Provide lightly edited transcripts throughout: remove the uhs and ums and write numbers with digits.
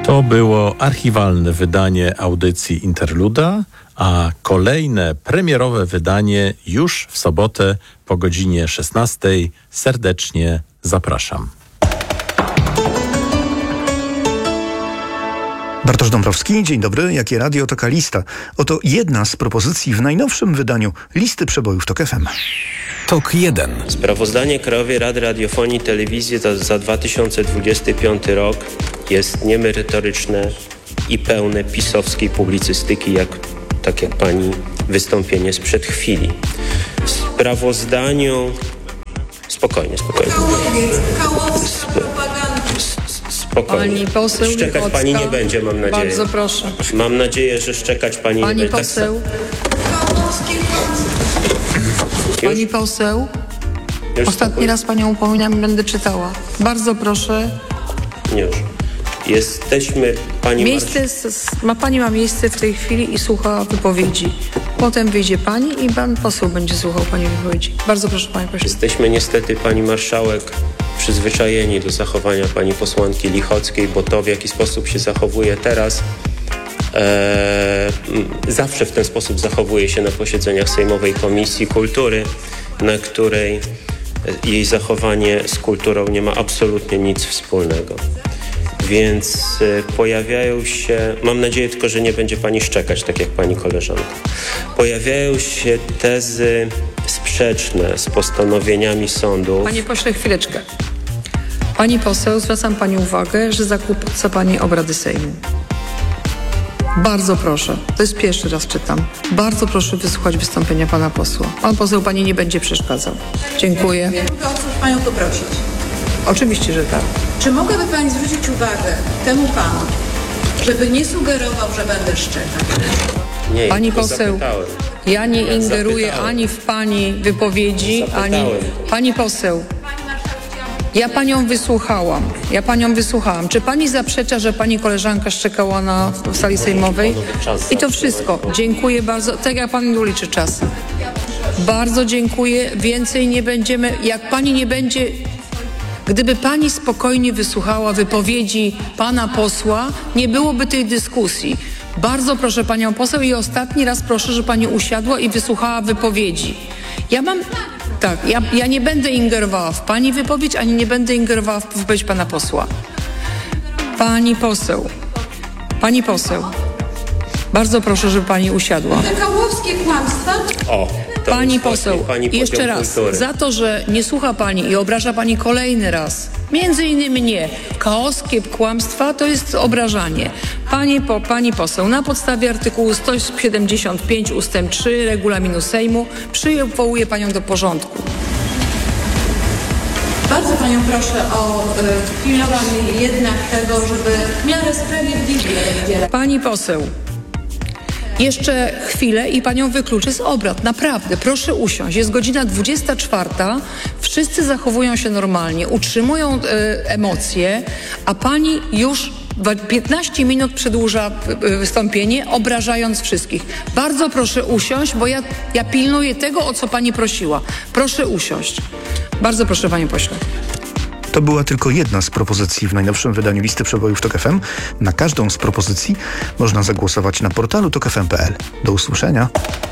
To było archiwalne wydanie audycji Interluda, a kolejne premierowe wydanie już w sobotę po godzinie 16. Serdecznie zapraszam. Bartosz Dąbrowski, dzień dobry. Jakie radio, taka lista. Oto jedna z propozycji w najnowszym wydaniu listy przebojów TOK FM. TOK 1. Sprawozdanie Krajowej Rady Radiofonii i Telewizji za 2025 rok jest niemerytoryczne i pełne pisowskiej publicystyki, tak jak pani wystąpienie sprzed chwili. W sprawozdaniu... Spokojnie. Pani poseł Szczekać Lichocka. pani nie będzie, mam nadzieję. Bardzo proszę. Mam nadzieję, że szczekać pani nie będzie. Pani poseł. Pani poseł. Ostatni raz panią upominam i będę czytała. Bardzo proszę. Już. Jesteśmy, pani Pani ma miejsce w tej chwili i słucha wypowiedzi. Potem wyjdzie pani i pan poseł będzie słuchał pani wypowiedzi. Bardzo proszę, panie pośle. Jesteśmy niestety, pani marszałek, przyzwyczajeni do zachowania pani posłanki Lichockiej, bo to, w jaki sposób się zachowuje teraz, zawsze w ten sposób zachowuje się na posiedzeniach Sejmowej Komisji Kultury, na której jej zachowanie z kulturą nie ma absolutnie nic wspólnego. Więc pojawiają się, mam nadzieję tylko, że nie będzie pani szczekać, tak jak pani koleżanka. Pojawiają się tezy sprzeczne z postanowieniami sądów. Panie pośle, chwileczkę. Pani poseł, zwracam pani uwagę, że zakłóca pani obrady Sejmu. Bardzo proszę, to jest pierwszy raz czytam. Bardzo proszę wysłuchać wystąpienia pana posła. Pan poseł pani nie będzie przeszkadzał. Dziękuję. Mogę o coś panią poprosić? Oczywiście, że tak. Czy mogłaby pani zwrócić uwagę temu panu, żeby nie sugerował, że będę szczekać? Nie, pani poseł, zapytałem. ja nie ingeruję ani w pani wypowiedzi, ani... Pani poseł, ja panią wysłuchałam. Czy pani zaprzecza, że pani koleżanka szczekała w sali sejmowej? I to wszystko. Dziękuję bardzo. Tak jak pan uliczy czas. Bardzo dziękuję. Więcej nie będziemy. Jak pani nie będzie... Gdyby pani spokojnie wysłuchała wypowiedzi pana posła, nie byłoby tej dyskusji. Bardzo proszę panią poseł i ostatni raz proszę, żeby pani usiadła i wysłuchała wypowiedzi. Ja nie będę ingerowała w pani wypowiedź, ani nie będę ingerowała w wypowiedź pana posła. Pani poseł, bardzo proszę, żeby pani usiadła. Te kałowskie kłamstwa... Pani poseł, jeszcze raz, kultury. za to, że nie słucha pani i obraża pani kolejny raz, między innymi mnie, kaoskie kłamstwa to jest obrażanie. Pani poseł, na podstawie artykułu 175 ustęp 3 regulaminu Sejmu przywołuję panią do porządku. Bardzo panią proszę o pilnowanie jednak tego, żeby w miarę sprawiedliwie udzielać. Pani poseł, jeszcze chwilę i panią wykluczę z obrad. Naprawdę, proszę usiąść. Jest godzina 24. Wszyscy zachowują się normalnie, utrzymują emocje, a pani już 15 minut przedłuża wystąpienie, obrażając wszystkich. Bardzo proszę usiąść, bo ja pilnuję tego, o co pani prosiła. Proszę usiąść. Bardzo proszę, panie pośle. To była tylko jedna z propozycji w najnowszym wydaniu listy przebojów TOK FM. Na każdą z propozycji można zagłosować na portalu tokfm.pl. Do usłyszenia.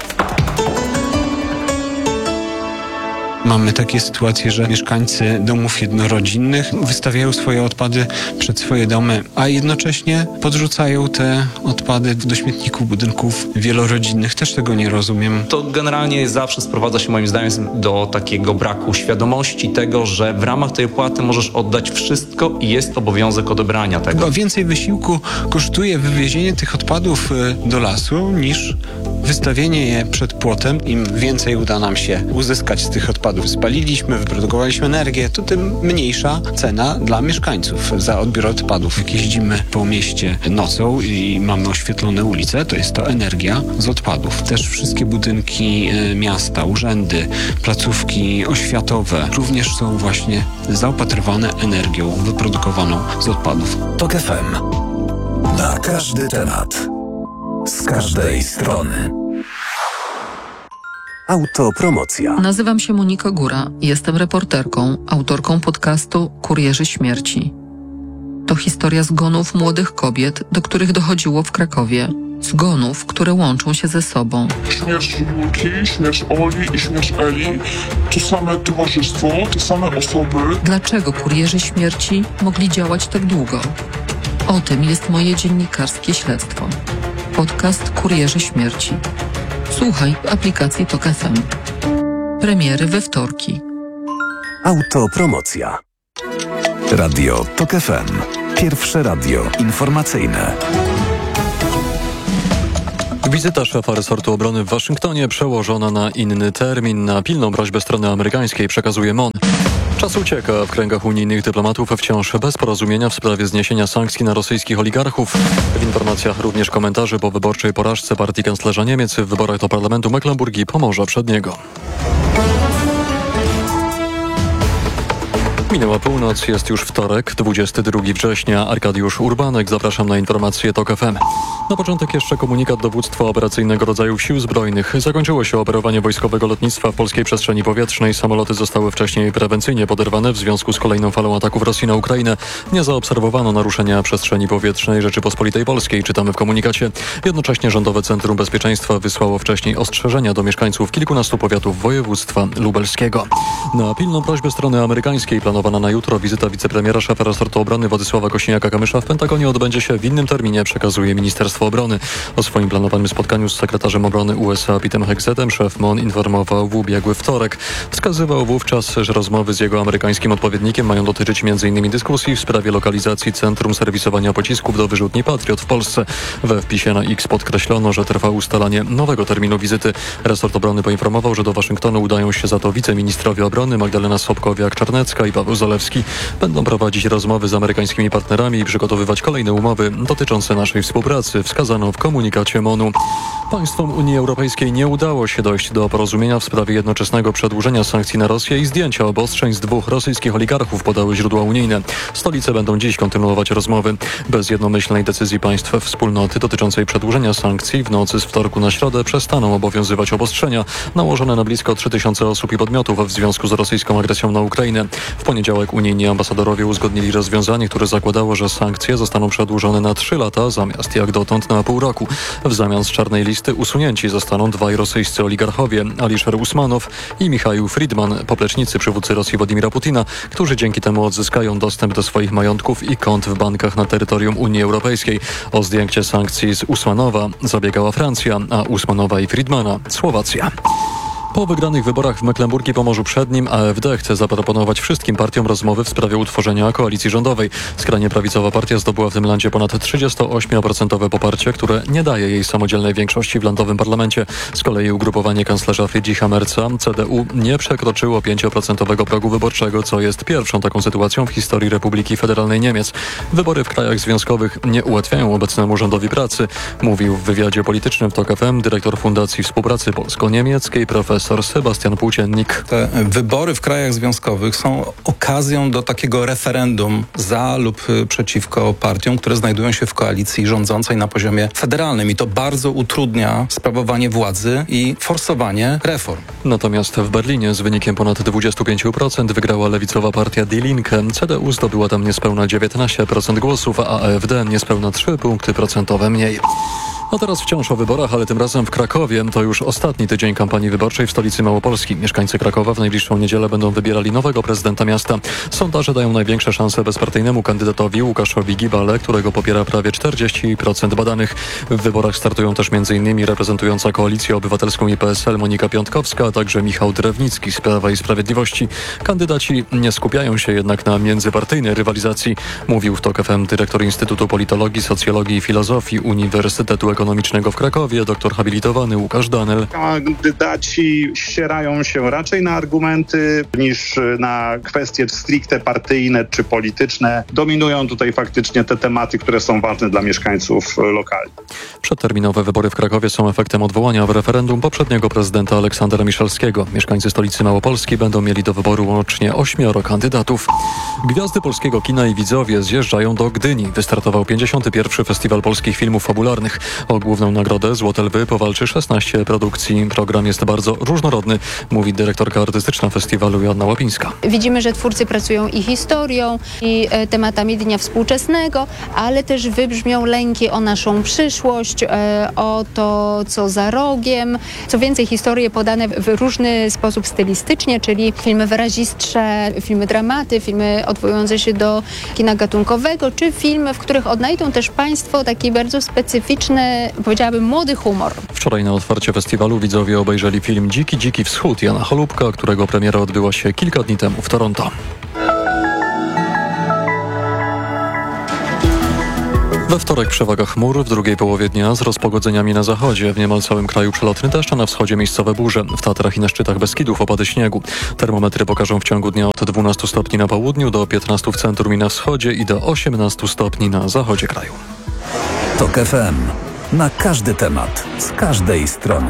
Mamy takie sytuacje, że mieszkańcy domów jednorodzinnych wystawiają swoje odpady przed swoje domy, a jednocześnie podrzucają te odpady do śmietników budynków wielorodzinnych. Też tego nie rozumiem. To generalnie zawsze sprowadza się moim zdaniem do takiego braku świadomości tego, że w ramach tej opłaty możesz oddać wszystko i jest obowiązek odebrania tego. Chyba więcej wysiłku kosztuje wywiezienie tych odpadów do lasu niż wystawienie je przed płotem. Im więcej uda nam się uzyskać z tych odpadów, spaliliśmy, wyprodukowaliśmy energię, to tym mniejsza cena dla mieszkańców za odbiór odpadów. Jak jeździmy po mieście nocą i mamy oświetlone ulice, to jest to energia z odpadów. Też wszystkie budynki miasta, urzędy, placówki oświatowe również są właśnie zaopatrywane energią wyprodukowaną z odpadów. TOK FM. Na każdy temat. Z każdej strony. Autopromocja. Nazywam się Monika Góra. Jestem reporterką, autorką podcastu Kurierzy Śmierci. To historia zgonów młodych kobiet, do których dochodziło w Krakowie. Zgonów, które łączą się ze sobą. Śmierć Julki, śmierć Oli i śmierć Eli to same towarzystwo, te same osoby. Dlaczego kurierzy śmierci mogli działać tak długo? O tym jest moje dziennikarskie śledztwo. Podcast Kurierzy Śmierci. Słuchaj w aplikacji TOK FM. Premiery we wtorki. Autopromocja. Radio TOK FM. Pierwsze radio informacyjne. Wizyta szefa resortu obrony w Waszyngtonie przełożona na inny termin. Na pilną prośbę strony amerykańskiej przekazuje MON. Czas ucieka. W kręgach unijnych dyplomatów wciąż bez porozumienia w sprawie zniesienia sankcji na rosyjskich oligarchów. W informacjach również komentarze po wyborczej porażce partii kanclerza Niemiec w wyborach do Parlamentu Mecklenburgii Pomorza Przedniego. Minęła północ, jest już wtorek, 22 września. Arkadiusz Urbanek, zapraszam na informacje TOK FM. Na początek jeszcze komunikat dowództwa operacyjnego rodzajów Sił Zbrojnych. Zakończyło się operowanie wojskowego lotnictwa w polskiej przestrzeni powietrznej. Samoloty zostały wcześniej prewencyjnie poderwane w związku z kolejną falą ataków Rosji na Ukrainę. Nie zaobserwowano naruszenia przestrzeni powietrznej Rzeczypospolitej Polskiej, czytamy w komunikacie. Jednocześnie Rządowe Centrum Bezpieczeństwa wysłało wcześniej ostrzeżenia do mieszkańców kilkunastu powiatów województwa lubelskiego. Na pilną prośbę strony amerykańskiej planowana na jutro wizyta wicepremiera szefa resortu obrony Władysława Kosiniaka-Kamysza w Pentagonie odbędzie się w innym terminie, przekazuje Ministerstwo Obrony. O swoim planowanym spotkaniu z sekretarzem obrony USA Petem Hegsetem szef MON informował w ubiegły wtorek. Wskazywał wówczas, że rozmowy z jego amerykańskim odpowiednikiem mają dotyczyć m.in. dyskusji w sprawie lokalizacji Centrum Serwisowania Pocisków do wyrzutni Patriot w Polsce. We wpisie na X podkreślono, że trwa ustalanie nowego terminu wizyty. Resort obrony poinformował, że do Waszyngtonu udają się za to wiceministrowie obrony Magdalena Sobkowiak-Czarnecka i Paweł Zalewski. Będą prowadzić rozmowy z amerykańskimi partnerami i przygotowywać kolejne umowy dotyczące naszej współpracy, wskazano w komunikacie MON-u. Państwom Unii Europejskiej nie udało się dojść do porozumienia w sprawie jednoczesnego przedłużenia sankcji na Rosję i zdjęcia obostrzeń z 2 rosyjskich oligarchów, podały źródła unijne. Stolice będą dziś kontynuować rozmowy. Bez jednomyślnej decyzji państw wspólnoty dotyczącej przedłużenia sankcji w nocy z wtorku na środę przestaną obowiązywać obostrzenia nałożone na blisko 3000 osób i podmiotów w związku z rosyjską agresją na Ukrainę. W poniedziałek unijni ambasadorowie uzgodnili rozwiązanie, które zakładało, że sankcje zostaną przedłużone na 3 lata zamiast jak dotąd na pół roku. W zamian z czarnej listy usunięci zostaną 2 rosyjscy oligarchowie, Alisher Usmanow i Michał Friedman, poplecznicy przywódcy Rosji Władimira Putina, którzy dzięki temu odzyskają dostęp do swoich majątków i kont w bankach na terytorium Unii Europejskiej. O zdjęcie sankcji z Usmanowa zabiegała Francja, a Usmanowa i Friedmana Słowacja. Po wygranych wyborach w Mecklenburgii Pomorzu Przednim AfD chce zaproponować wszystkim partiom rozmowy w sprawie utworzenia koalicji rządowej. Skrajnie prawicowa partia zdobyła w tym landzie ponad 38% poparcie, które nie daje jej samodzielnej większości w landowym parlamencie. Z kolei ugrupowanie kanclerza Friedricha Merza, CDU, nie przekroczyło 5% progu wyborczego, co jest pierwszą taką sytuacją w historii Republiki Federalnej Niemiec. Wybory w krajach związkowych nie ułatwiają obecnemu rządowi pracy, mówił w wywiadzie politycznym w TOK FM dyrektor Fundacji Współpracy Polsko-Niemieckiej profesor Sebastian Płóciennik. Te wybory w krajach związkowych są okazją do takiego referendum za lub przeciwko partiom, które znajdują się w koalicji rządzącej na poziomie federalnym i to bardzo utrudnia sprawowanie władzy i forsowanie reform. Natomiast w Berlinie z wynikiem ponad 25% wygrała lewicowa partia Die Linke. CDU zdobyła tam niespełna 19% głosów, a AfD niespełna 3 punkty procentowe mniej. A teraz wciąż o wyborach, ale tym razem w Krakowie. To już ostatni tydzień kampanii wyborczej w stolicy Małopolski. Mieszkańcy Krakowa w najbliższą niedzielę będą wybierali nowego prezydenta miasta. Sondaże dają największe szanse bezpartyjnemu kandydatowi Łukaszowi Gibale, którego popiera prawie 40% badanych. W wyborach startują też m.in. reprezentująca Koalicję Obywatelską i PSL Monika Piątkowska, a także Michał Drewnicki z Prawa i Sprawiedliwości. Kandydaci nie skupiają się jednak na międzypartyjnej rywalizacji, mówił w TOK FM dyrektor Instytutu Politologii, Socjologii i Filozofii Uniwersytetu Ekonomicznego w Krakowie, doktor habilitowany Łukasz Danel. Kandydaci ścierają się raczej na argumenty niż na kwestie stricte partyjne czy polityczne. Dominują tutaj faktycznie te tematy, które są ważne dla mieszkańców lokalnych. Przedterminowe wybory w Krakowie są efektem odwołania w referendum poprzedniego prezydenta Aleksandra Miszalskiego. Mieszkańcy stolicy Małopolski będą mieli do wyboru łącznie 8 kandydatów. Gwiazdy polskiego kina i widzowie zjeżdżają do Gdyni. Wystartował 51. Festiwal Polskich Filmów Fabularnych. O główną nagrodę Złote Lwy powalczy 16 produkcji. Program jest bardzo różnorodny, mówi dyrektorka artystyczna festiwalu Joanna Łapińska. Widzimy, że twórcy pracują i historią, i tematami dnia współczesnego, ale też wybrzmią lęki o naszą przyszłość, o to, co za rogiem. Co więcej, historie podane w różny sposób stylistycznie, czyli filmy wyrazistsze, filmy dramaty, filmy odwołujące się do kina gatunkowego, czy filmy, w których odnajdą też Państwo taki bardzo specyficzny, powiedziałabym, młody humor. Wczoraj na otwarcie festiwalu widzowie obejrzeli film Dziki, Dziki Wschód Jana Cholubka, którego premiera odbyła się kilka dni temu w Toronto. We wtorek przewaga chmur, w drugiej połowie dnia z rozpogodzeniami na zachodzie. W niemal całym kraju przelotny deszcz, a na wschodzie miejscowe burze. W Tatrach i na szczytach Beskidów opady śniegu. Termometry pokażą w ciągu dnia od 12 stopni na południu do 15 w centrum i na wschodzie i do 18 stopni na zachodzie kraju. TOK FM. Na każdy temat, z każdej strony.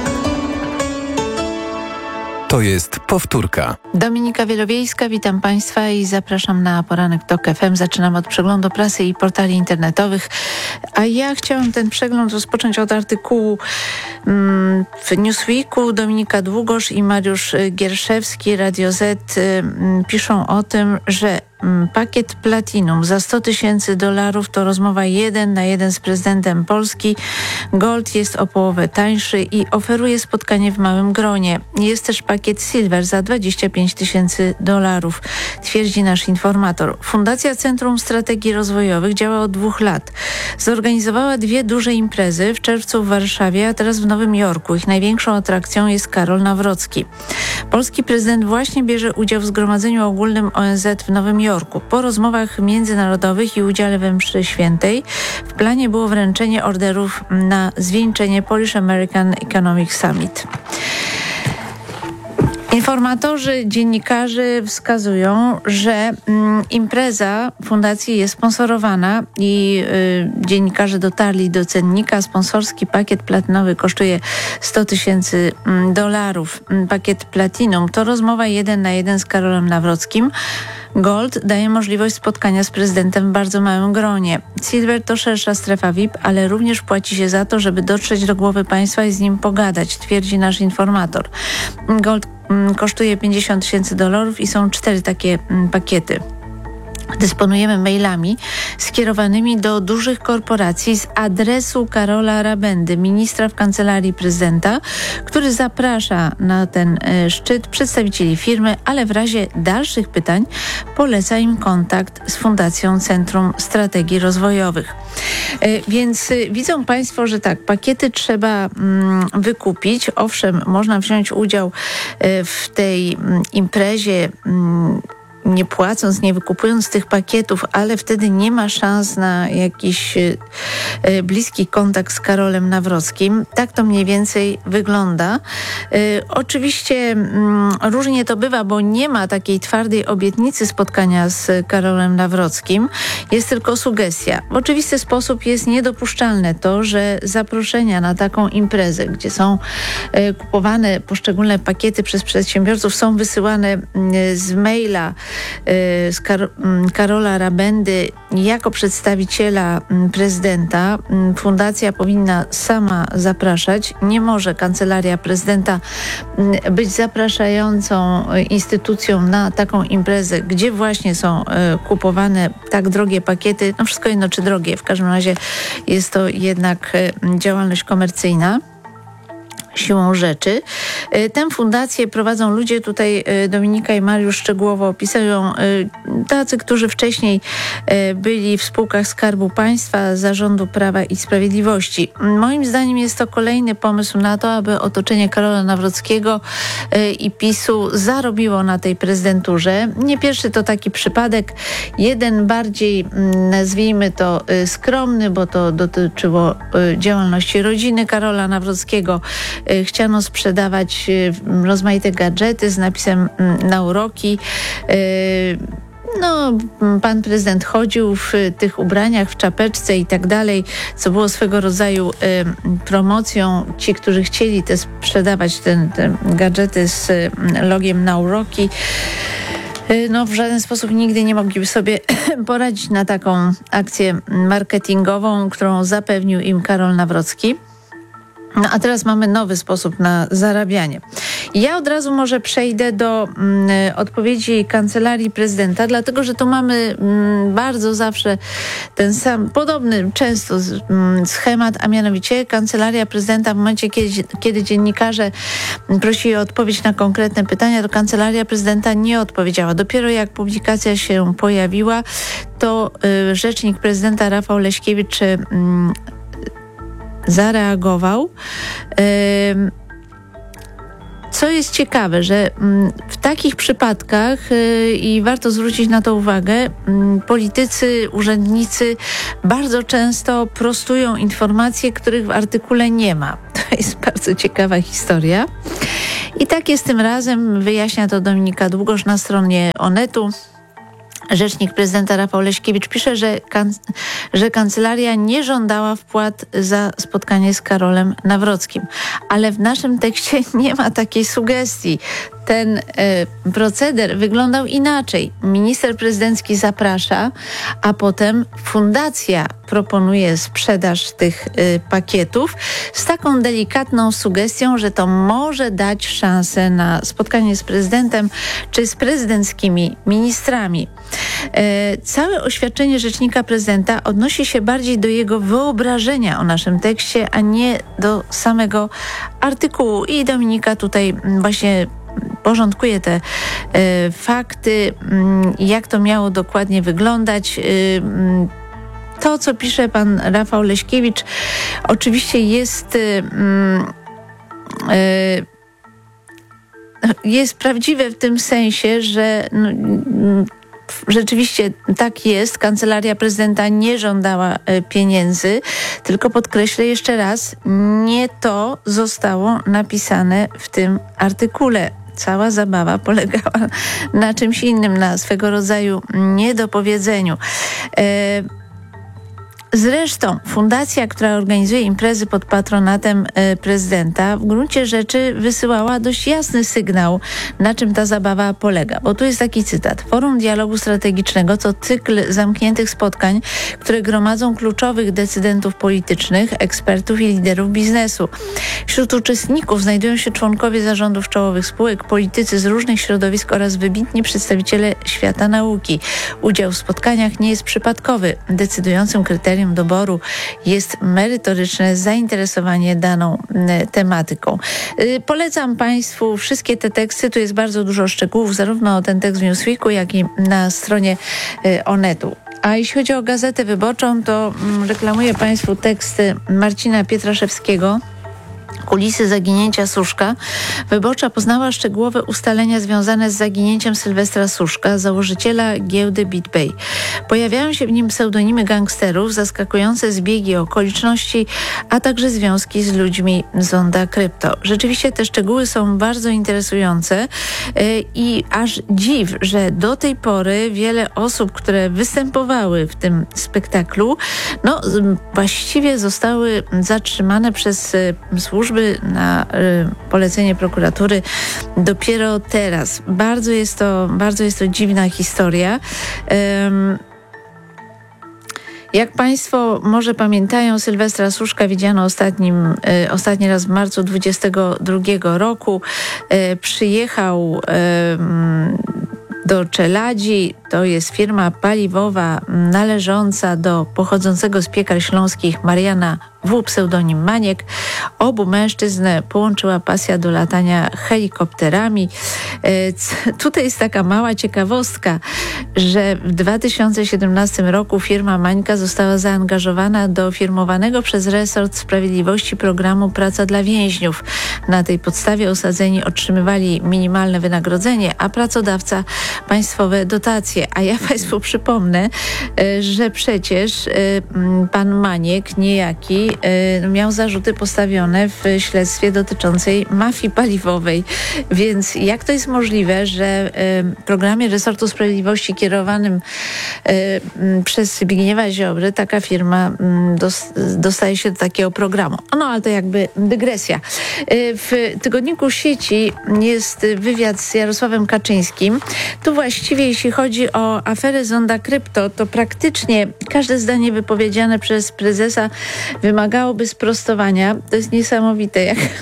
To jest powtórka. Dominika Wielowiejska, witam Państwa i zapraszam na poranek TOK FM. Zaczynam od przeglądu prasy i portali internetowych, a ja chciałam ten przegląd rozpocząć od artykułu w Newsweeku. Dominika Długosz i Mariusz Gierszewski, Radio Z, piszą o tym, że pakiet Platinum za $100,000 to rozmowa 1 na 1 z prezydentem Polski. Gold jest o połowę tańszy i oferuje spotkanie w małym gronie. Jest też pakiet Silver za $25,000, twierdzi nasz informator. Fundacja Centrum Strategii Rozwojowych działa od 2 lat. Zorganizowała 2 duże imprezy, w czerwcu w Warszawie, a teraz w Nowym Jorku. Ich największą atrakcją jest Karol Nawrocki. Polski prezydent właśnie bierze udział w Zgromadzeniu Ogólnym ONZ w Nowym Jorku. Po rozmowach międzynarodowych i udziale we mszy świętej w planie było wręczenie orderów na zwieńczenie Polish American Economic Summit. Informatorzy, dziennikarze wskazują, że impreza fundacji jest sponsorowana i dziennikarze dotarli do cennika. Sponsorski pakiet platynowy kosztuje $100,000. Pakiet Platinum to rozmowa 1 na 1 z Karolem Nawrockim. Gold daje możliwość spotkania z prezydentem w bardzo małym gronie. Silver to szersza strefa VIP, ale również płaci się za to, żeby dotrzeć do głowy państwa i z nim pogadać, twierdzi nasz informator. Gold kosztuje $50,000 i są 4 takie pakiety. Dysponujemy mailami skierowanymi do dużych korporacji z adresu Karola Rabendy, ministra w Kancelarii Prezydenta, który zaprasza na ten szczyt przedstawicieli firmy, ale w razie dalszych pytań poleca im kontakt z Fundacją Centrum Strategii Rozwojowych. Więc widzą Państwo, że tak, pakiety trzeba wykupić. Owszem, można wziąć udział w tej imprezie nie płacąc, nie wykupując tych pakietów, ale wtedy nie ma szans na jakiś bliski kontakt z Karolem Nawrockim. Tak to mniej więcej wygląda. Oczywiście różnie to bywa, bo nie ma takiej twardej obietnicy spotkania z Karolem Nawrockim. Jest tylko sugestia. W oczywisty sposób jest niedopuszczalne to, że zaproszenia na taką imprezę, gdzie są kupowane poszczególne pakiety przez przedsiębiorców, są wysyłane z maila z Karola Rabendy jako przedstawiciela prezydenta. Fundacja powinna sama zapraszać. Nie może Kancelaria Prezydenta być zapraszającą instytucją na taką imprezę, gdzie właśnie są kupowane tak drogie pakiety. No wszystko jedno czy drogie. W każdym razie jest to jednak działalność komercyjna. Siłą rzeczy. Tę fundację prowadzą ludzie, tutaj Dominika i Mariusz szczegółowo opisują, tacy, którzy wcześniej byli w spółkach Skarbu Państwa, Zarządu Prawa i Sprawiedliwości. Moim zdaniem jest to kolejny pomysł na to, aby otoczenie Karola Nawrockiego i PiS-u zarobiło na tej prezydenturze. Nie pierwszy to taki przypadek. Jeden bardziej, nazwijmy to, skromny, bo to dotyczyło działalności rodziny Karola Nawrockiego. Chciano sprzedawać rozmaite gadżety z napisem na uroki. No, pan prezydent chodził w tych ubraniach, w czapeczce i tak dalej, co było swego rodzaju promocją. Ci, którzy chcieli te sprzedawać te gadżety z logiem na uroki, No, w żaden sposób nigdy nie mogliby sobie poradzić na taką akcję marketingową, którą zapewnił im Karol Nawrocki. No a teraz mamy nowy sposób na zarabianie. Ja od razu może przejdę do odpowiedzi Kancelarii Prezydenta, dlatego że tu mamy bardzo zawsze ten sam, podobny często schemat, a mianowicie Kancelaria Prezydenta w momencie, kiedy dziennikarze prosili o odpowiedź na konkretne pytania, to Kancelaria Prezydenta nie odpowiedziała. Dopiero jak publikacja się pojawiła, to rzecznik prezydenta Rafał Leśkiewicz zareagował. Co jest ciekawe, że w takich przypadkach i warto zwrócić na to uwagę, politycy, urzędnicy bardzo często prostują informacje, których w artykule nie ma. To jest bardzo ciekawa historia. I tak jest tym razem, wyjaśnia to Dominika Długosz na stronie Onetu. Rzecznik prezydenta Rafał Leśkiewicz pisze, że kancelaria nie żądała wpłat za spotkanie z Karolem Nawrockim. Ale w naszym tekście nie ma takiej sugestii. Ten proceder wyglądał inaczej. Minister prezydencki zaprasza, a potem fundacja proponuje sprzedaż tych pakietów z taką delikatną sugestią, że to może dać szansę na spotkanie z prezydentem czy z prezydenckimi ministrami. Całe oświadczenie rzecznika prezydenta odnosi się bardziej do jego wyobrażenia o naszym tekście, a nie do samego artykułu. I Dominika tutaj właśnie porządkuje te fakty, jak to miało dokładnie wyglądać. To, co pisze pan Rafał Leśkiewicz, oczywiście jest prawdziwe w tym sensie, że rzeczywiście tak jest. Kancelaria prezydenta nie żądała pieniędzy, tylko podkreślę jeszcze raz, nie to zostało napisane w tym artykule. Cała zabawa polegała na czymś innym, na swego rodzaju niedopowiedzeniu. Zresztą fundacja, która organizuje imprezy pod patronatem prezydenta, w gruncie rzeczy wysyłała dość jasny sygnał, na czym ta zabawa polega. Bo tu jest taki cytat. Forum Dialogu Strategicznego to cykl zamkniętych spotkań, które gromadzą kluczowych decydentów politycznych, ekspertów i liderów biznesu. Wśród uczestników znajdują się członkowie zarządów czołowych spółek, politycy z różnych środowisk oraz wybitni przedstawiciele świata nauki. Udział w spotkaniach nie jest przypadkowy. Decydującym kryterium doboru jest merytoryczne zainteresowanie daną tematyką. Polecam Państwu wszystkie te teksty, tu jest bardzo dużo szczegółów, zarówno ten tekst w Newsweeku, jak i na stronie Onetu. A jeśli chodzi o Gazetę Wyborczą, to reklamuję Państwu teksty Marcina Pietraszewskiego. Kulisy zaginięcia Suszka. Wyborcza poznała szczegółowe ustalenia związane z zaginięciem Sylwestra Suszka, założyciela giełdy BitPay. Pojawiają się w nim pseudonimy gangsterów, zaskakujące zbiegi okoliczności, a także związki z ludźmi z Zonda Krypto. Rzeczywiście te szczegóły są bardzo interesujące i aż dziw, że do tej pory wiele osób, które występowały w tym spektaklu, właściwie zostały zatrzymane przez służby na polecenie prokuratury dopiero teraz. Bardzo jest to dziwna historia. Jak Państwo może pamiętają, Sylwestra Suszka widziano ostatni raz w marcu 2022 roku. Przyjechał do Czeladzi. To jest firma paliwowa należąca do pochodzącego z Piekar Śląskich Mariana W., pseudonim Maniek. Obu mężczyzn połączyła pasja do latania helikopterami. Tutaj jest taka mała ciekawostka, że w 2017 roku firma Mańka została zaangażowana do firmowanego przez resort sprawiedliwości programu Praca dla więźniów. Na tej podstawie osadzeni otrzymywali minimalne wynagrodzenie, a pracodawca państwowe dotacje. dygresję, a ja Państwu przypomnę, że przecież pan Maniek niejaki miał zarzuty postawione w śledztwie dotyczącej mafii paliwowej. Więc jak to jest możliwe, że w programie resortu sprawiedliwości kierowanym przez Zbigniewa Ziobry taka firma dostaje się do takiego programu? No ale to jakby dygresja. W tygodniku Sieci jest wywiad z Jarosławem Kaczyńskim. Tu właściwie jeśli chodzi o aferę Zonda Krypto, to praktycznie każde zdanie wypowiedziane przez prezesa wymagałoby sprostowania. To jest niesamowite,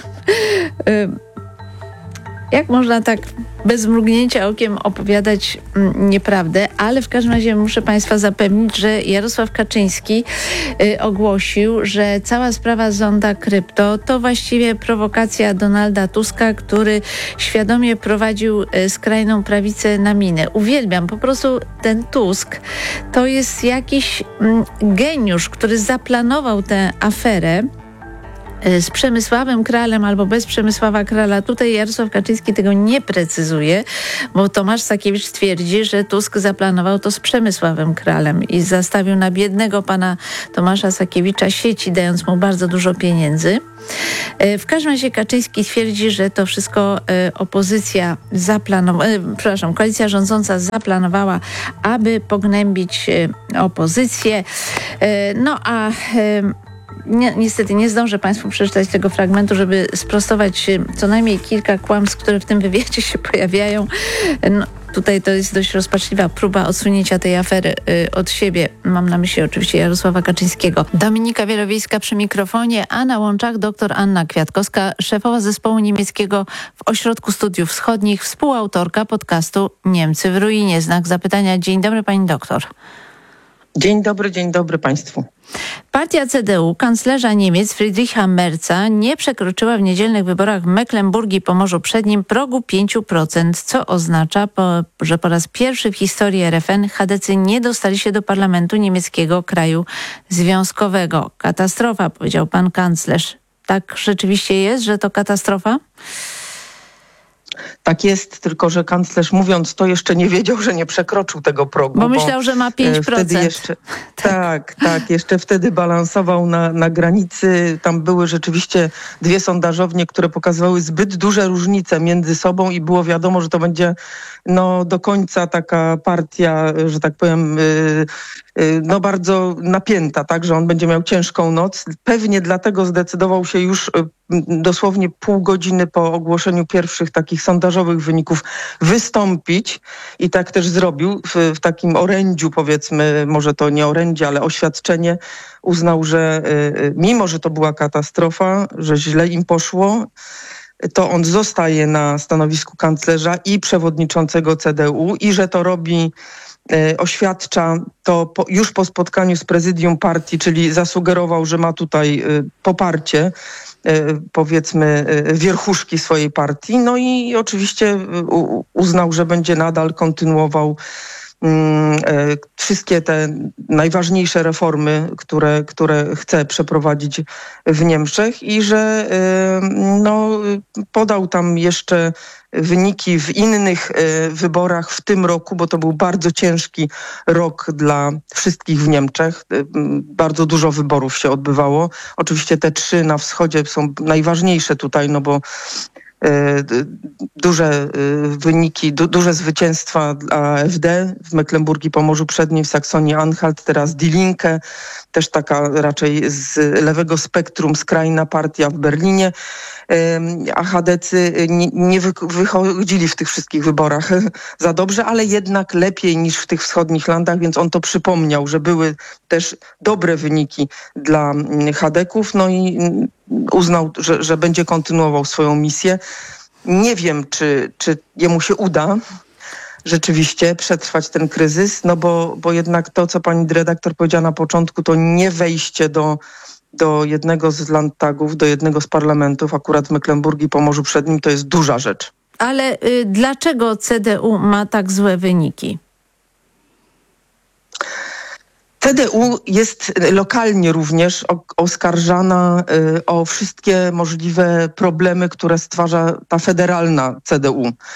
jak można tak bez mrugnięcia okiem opowiadać nieprawdę, ale w każdym razie muszę Państwa zapewnić, że Jarosław Kaczyński ogłosił, że cała sprawa Zonda Krypto to właściwie prowokacja Donalda Tuska, który świadomie prowadził skrajną prawicę na minę. Uwielbiam, po prostu ten Tusk to jest jakiś geniusz, który zaplanował tę aferę z Przemysławem Kralem albo bez Przemysława Krala. Tutaj Jarosław Kaczyński tego nie precyzuje, bo Tomasz Sakiewicz twierdzi, że Tusk zaplanował to z Przemysławem Kralem i zastawił na biednego pana Tomasza Sakiewicza sieci, dając mu bardzo dużo pieniędzy. W każdym razie Kaczyński twierdzi, że to wszystko koalicja rządząca zaplanowała, aby pognębić opozycję. Niestety nie zdążę Państwu przeczytać tego fragmentu, żeby sprostować co najmniej kilka kłamstw, które w tym wywiadzie się pojawiają. Tutaj to jest dość rozpaczliwa próba odsunięcia tej afery od siebie. Mam na myśli oczywiście Jarosława Kaczyńskiego. Dominika Wielowiejska przy mikrofonie, a na łączach dr Anna Kwiatkowska, szefowa zespołu niemieckiego w Ośrodku Studiów Wschodnich, współautorka podcastu Niemcy w ruinie. Znak zapytania. Dzień dobry pani doktor. Dzień dobry Państwu. Partia CDU kanclerza Niemiec Friedricha Merza nie przekroczyła w niedzielnych wyborach w Mecklenburgii Pomorzu Przednim progu 5%, co oznacza, że po raz pierwszy w historii RFN chadecy nie dostali się do parlamentu niemieckiego kraju związkowego. Katastrofa, powiedział pan kanclerz. Tak rzeczywiście jest, że to katastrofa? Tak jest, tylko że kanclerz mówiąc to jeszcze nie wiedział, że nie przekroczył tego progu. Bo myślał, że ma 5%. Wtedy jeszcze, tak, jeszcze wtedy balansował na granicy. Tam były rzeczywiście dwie sondażownie, które pokazywały zbyt duże różnice między sobą i było wiadomo, że to będzie do końca taka partia, że tak powiem, bardzo napięta, tak, że on będzie miał ciężką noc. Pewnie dlatego zdecydował się już dosłownie pół godziny po ogłoszeniu pierwszych takich sondażowych wyników wystąpić i tak też zrobił w takim orędziu, powiedzmy, może to nie orędzie, ale oświadczenie. Uznał, że mimo, że to była katastrofa, że źle im poszło, to on zostaje na stanowisku kanclerza i przewodniczącego CDU i że to robi, oświadcza to już po spotkaniu z prezydium partii, czyli zasugerował, że ma tutaj poparcie, powiedzmy, wierchuszki swojej partii. No i oczywiście uznał, że będzie nadal kontynuował wszystkie te najważniejsze reformy, które chce przeprowadzić w Niemczech i że podał tam jeszcze wyniki w innych wyborach w tym roku, bo to był bardzo ciężki rok dla wszystkich w Niemczech. Bardzo dużo wyborów się odbywało. Oczywiście te 3 na wschodzie są najważniejsze tutaj, bo duże wyniki, duże zwycięstwa dla AfD w Mecklenburgii Pomorzu Przednim, w Saksonii-Anhalt, teraz Die Linke, też taka raczej z lewego spektrum skrajna partia w Berlinie, a chadecy nie wychodzili w tych wszystkich wyborach za dobrze, ale jednak lepiej niż w tych wschodnich landach, więc on to przypomniał, że były też dobre wyniki dla chadeków, i uznał, że będzie kontynuował swoją misję. Nie wiem, czy jemu się uda rzeczywiście przetrwać ten kryzys, bo jednak to, co pani redaktor powiedziała na początku, to nie wejście do jednego z landtagów, do jednego z parlamentów, akurat w Mecklenburgii Pomorzu Przednim, to jest duża rzecz. Ale dlaczego CDU ma tak złe wyniki? CDU jest lokalnie również oskarżana o wszystkie możliwe problemy, które stwarza ta federalna CDU.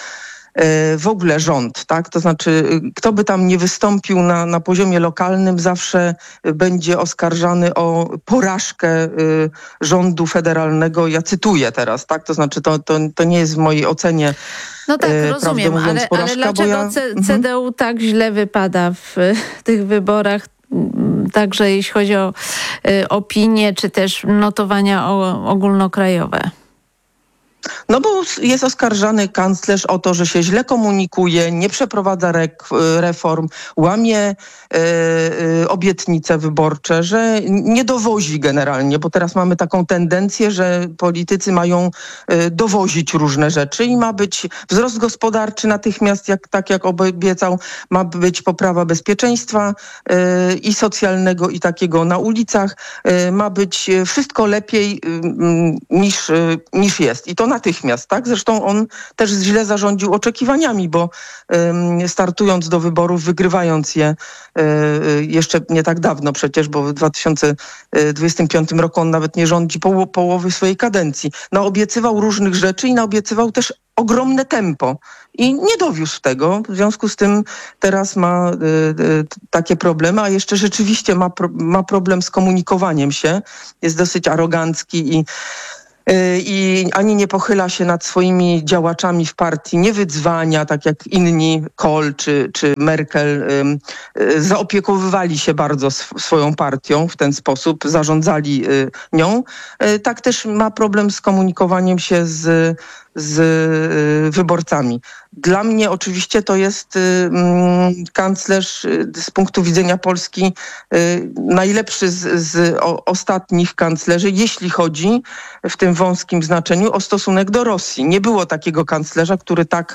w ogóle rząd, tak? To znaczy, kto by tam nie wystąpił na poziomie lokalnym, zawsze będzie oskarżany o porażkę rządu federalnego. Ja cytuję teraz, tak? To znaczy, to nie jest w mojej ocenie. No tak, rozumiem, mówiąc, ale dlaczego CDU tak źle wypada w tych wyborach? Także jeśli chodzi o opinię, czy też notowania ogólnokrajowe. No bo jest oskarżany kanclerz o to, że się źle komunikuje, nie przeprowadza reform, łamie obietnice wyborcze, że nie dowozi generalnie, bo teraz mamy taką tendencję, że politycy mają dowozić różne rzeczy i ma być wzrost gospodarczy natychmiast, tak jak obiecał, ma być poprawa bezpieczeństwa i socjalnego, i takiego na ulicach, ma być wszystko lepiej niż jest. I to natychmiast, tak? Zresztą on też źle zarządził oczekiwaniami, bo startując do wyborów, wygrywając je jeszcze nie tak dawno przecież, bo w 2025 roku on nawet nie rządzi połowy swojej kadencji. Naobiecywał różnych rzeczy i naobiecywał też ogromne tempo i nie dowiózł tego. W związku z tym teraz ma takie problemy, a jeszcze rzeczywiście ma problem z komunikowaniem się. Jest dosyć arogancki i ani nie pochyla się nad swoimi działaczami w partii, nie wydzwania, tak jak inni, Kohl czy Merkel, zaopiekowywali się bardzo swoją partią w ten sposób, zarządzali nią. Tak też ma problem z komunikowaniem się z wyborcami. Dla mnie oczywiście to jest kanclerz z punktu widzenia Polski najlepszy z ostatnich kanclerzy, jeśli chodzi w tym wąskim znaczeniu o stosunek do Rosji. Nie było takiego kanclerza, który tak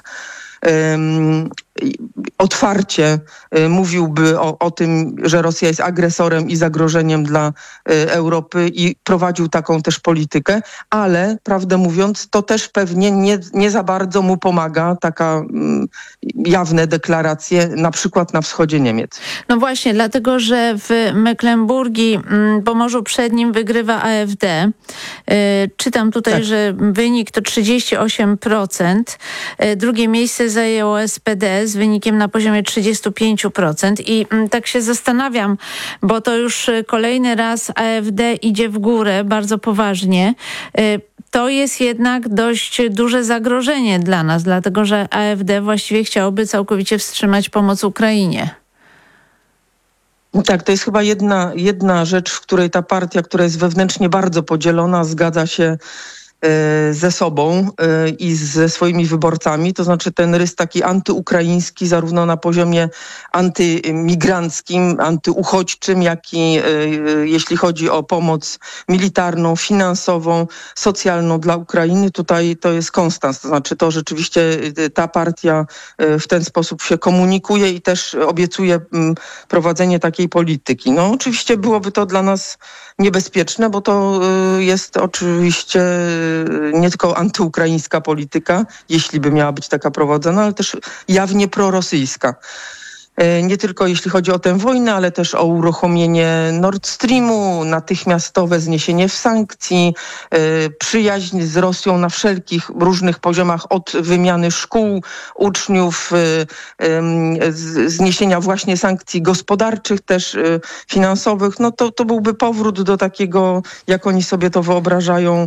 otwarcie mówiłby o tym, że Rosja jest agresorem i zagrożeniem dla Europy i prowadził taką też politykę, ale prawdę mówiąc, to też pewnie nie za bardzo mu pomaga taka jawne deklaracje, na przykład na wschodzie Niemiec. No właśnie, dlatego, że w Mecklenburgii, Pomorzu Przednim wygrywa AfD. Czytam tutaj, tak, że wynik to 38%. Drugie miejsce zajęło SPD z wynikiem na poziomie 35%. I tak się zastanawiam, bo to już kolejny raz AfD idzie w górę bardzo poważnie. To jest jednak dość duże zagrożenie dla nas, dlatego że AfD właściwie chciałoby całkowicie wstrzymać pomoc Ukrainie. Tak, to jest chyba jedna rzecz, w której ta partia, która jest wewnętrznie bardzo podzielona, zgadza się ze sobą i ze swoimi wyborcami, to znaczy ten rys taki antyukraiński, zarówno na poziomie antymigranckim, antyuchodźczym, jak i jeśli chodzi o pomoc militarną, finansową, socjalną dla Ukrainy, tutaj to jest konstans. To znaczy to rzeczywiście ta partia w ten sposób się komunikuje i też obiecuje prowadzenie takiej polityki. No oczywiście byłoby to dla nas niebezpieczne, bo to jest oczywiście nie tylko antyukraińska polityka, jeśli by miała być taka prowadzona, ale też jawnie prorosyjska. Nie tylko jeśli chodzi o tę wojnę, ale też o uruchomienie Nord Streamu, natychmiastowe zniesienie sankcji, przyjaźń z Rosją na wszelkich różnych poziomach, od wymiany szkół, uczniów, zniesienia właśnie sankcji gospodarczych, też finansowych. No to byłby powrót do takiego, jak oni sobie to wyobrażają,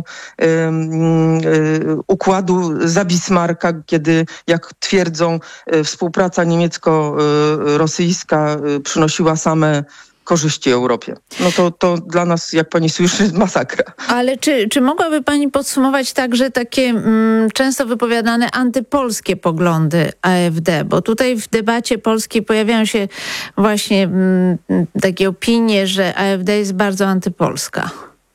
układu za Bismarcka, kiedy, jak twierdzą, współpraca niemiecko-rosyjska przynosiła same korzyści Europie. No to dla nas, jak pani słyszy, masakra. Ale czy mogłaby pani podsumować także takie często wypowiadane antypolskie poglądy AfD? Bo tutaj w debacie polskiej pojawiają się właśnie takie opinie, że AfD jest bardzo antypolska.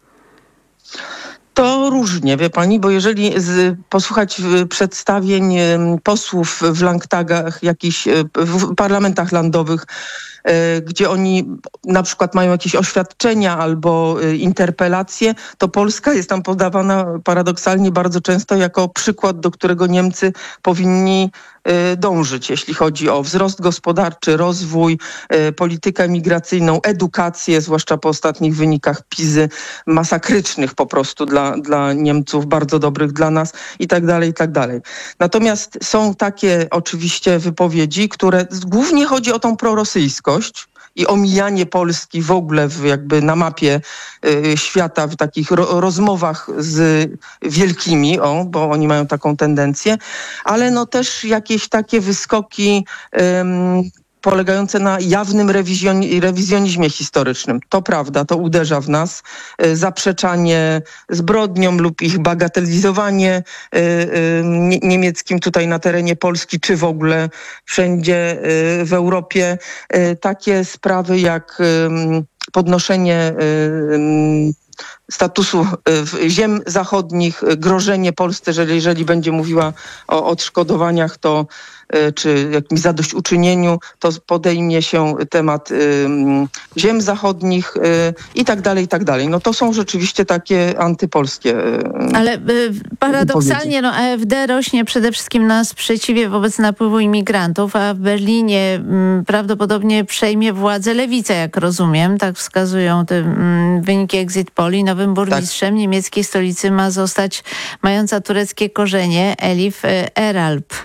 To różnie, wie pani, bo jeżeli posłuchać przedstawień posłów w Landtagach, w parlamentach landowych, gdzie oni na przykład mają jakieś oświadczenia albo interpelacje, to Polska jest tam podawana paradoksalnie bardzo często jako przykład, do którego Niemcy powinni dążyć, jeśli chodzi o wzrost gospodarczy, rozwój, politykę migracyjną, edukację, zwłaszcza po ostatnich wynikach PISY, masakrycznych po prostu dla Niemców, bardzo dobrych dla nas i tak dalej, i tak dalej. Natomiast są takie oczywiście wypowiedzi, które głównie chodzi o tą prorosyjskość i omijanie Polski w ogóle jakby na mapie świata w takich rozmowach z wielkimi, bo oni mają taką tendencję, ale no też jakieś takie wyskoki polegające na jawnym rewizjonizmie historycznym. To prawda, to uderza w nas. Zaprzeczanie zbrodniom lub ich bagatelizowanie niemieckim tutaj na terenie Polski, czy w ogóle wszędzie w Europie. Takie sprawy jak podnoszenie statusu ziem zachodnich, grożenie Polsce, że jeżeli będzie mówiła o odszkodowaniach, to czy jakimś zadośćuczynieniu, to podejmie się temat ziem zachodnich i tak dalej, i tak dalej. No to są rzeczywiście takie antypolskie ale paradoksalnie AfD rośnie przede wszystkim na sprzeciwie wobec napływu imigrantów, a w Berlinie prawdopodobnie przejmie władzę lewica, jak rozumiem. Tak wskazują te wyniki exit polli. Nowym burmistrzem niemieckiej stolicy ma zostać mająca tureckie korzenie Elif Eralp.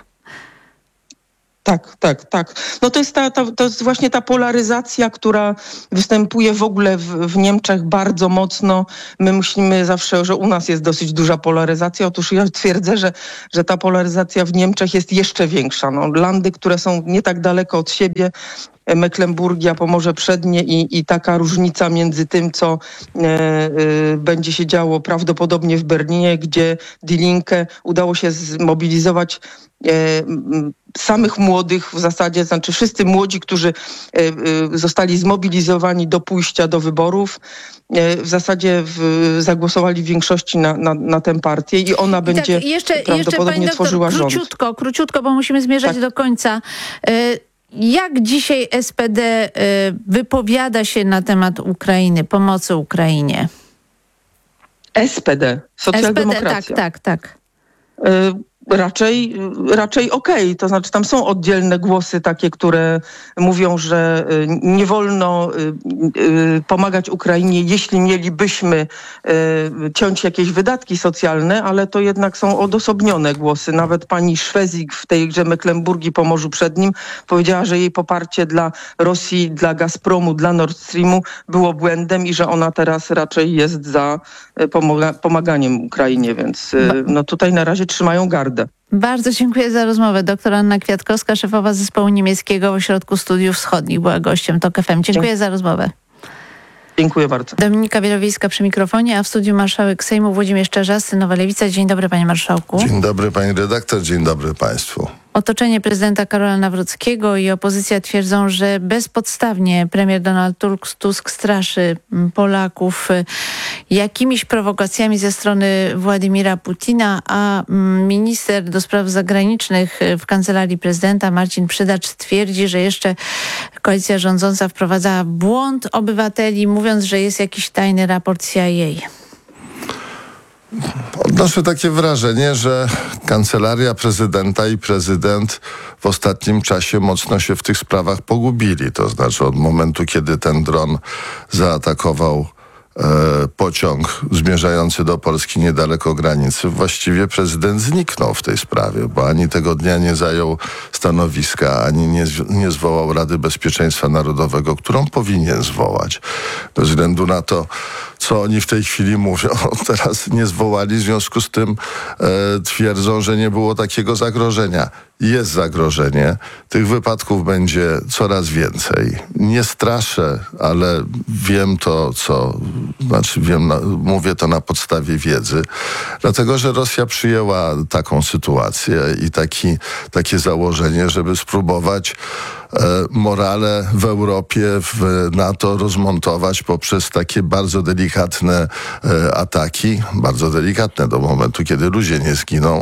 Tak. No to jest właśnie ta polaryzacja, która występuje w ogóle w Niemczech bardzo mocno. My myślimy zawsze, że u nas jest dosyć duża polaryzacja. Otóż ja twierdzę, że ta polaryzacja w Niemczech jest jeszcze większa. No, landy, które są nie tak daleko od siebie, Mecklenburgia, Pomorze Przednie i taka różnica między tym, co będzie się działo prawdopodobnie w Berlinie, gdzie Die Linke udało się zmobilizować samych młodych w zasadzie, znaczy wszyscy młodzi, którzy zostali zmobilizowani do pójścia do wyborów, w zasadzie zagłosowali w większości na tę partię i ona będzie prawdopodobnie jeszcze tworzyła rząd. Króciutko, bo musimy zmierzać do końca. Jak dzisiaj SPD wypowiada się na temat Ukrainy, pomocy Ukrainie? SPD, socjaldemokracja. Tak. Raczej okej. To znaczy tam są oddzielne głosy takie, które mówią, że nie wolno pomagać Ukrainie, jeśli mielibyśmy ciąć jakieś wydatki socjalne, ale to jednak są odosobnione głosy. Nawet pani Szwezik w tejże Mecklenburgii, Pomorzu Przednim powiedziała, że jej poparcie dla Rosji, dla Gazpromu, dla Nord Streamu było błędem i że ona teraz raczej jest za pomaganiem Ukrainie, więc no tutaj na razie trzymają gardę. Bardzo dziękuję za rozmowę. Doktor Anna Kwiatkowska, szefowa Zespołu Niemieckiego Ośrodku Studiów Wschodnich, była gościem TOK FM. Dziękuję za rozmowę. Dziękuję bardzo. Dominika Wielowiejska przy mikrofonie, a w studiu marszałek Sejmu Włodzimierz Czarzasty, Nowa Lewica. Dzień dobry, panie marszałku. Dzień dobry, pani redaktor. Dzień dobry państwu. Otoczenie prezydenta Karola Nawrockiego i opozycja twierdzą, że bezpodstawnie premier Donald Tusk straszy Polaków jakimiś prowokacjami ze strony Władimira Putina, a minister do spraw zagranicznych w kancelarii prezydenta Marcin Przydacz twierdzi, że jeszcze koalicja rządząca wprowadza w błąd obywateli, mówiąc, że jest jakiś tajny raport CIA. Odnoszę takie wrażenie, że kancelaria prezydenta i prezydent w ostatnim czasie mocno się w tych sprawach pogubili. To znaczy od momentu, kiedy ten dron zaatakował pociąg zmierzający do Polski niedaleko granicy, właściwie prezydent zniknął w tej sprawie, bo ani tego dnia nie zajął stanowiska, ani nie zwołał Rady Bezpieczeństwa Narodowego, którą powinien zwołać. Bez względu na to, co oni w tej chwili mówią, teraz nie zwołali, w związku z tym twierdzą, że nie było takiego zagrożenia. Jest zagrożenie. Tych wypadków będzie coraz więcej. Nie straszę, ale wiem to, mówię to na podstawie wiedzy, dlatego, że Rosja przyjęła taką sytuację i takie założenie, żeby spróbować morale w Europie, w NATO rozmontować poprzez takie bardzo delikatne ataki, bardzo delikatne do momentu, kiedy ludzie nie zginą